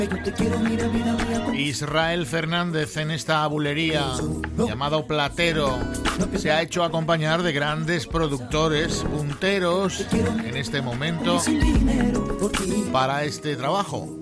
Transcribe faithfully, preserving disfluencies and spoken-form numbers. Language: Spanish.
Israel Fernández en esta bulería llamado Platero se ha hecho acompañar de grandes productores punteros en este momento para este trabajo.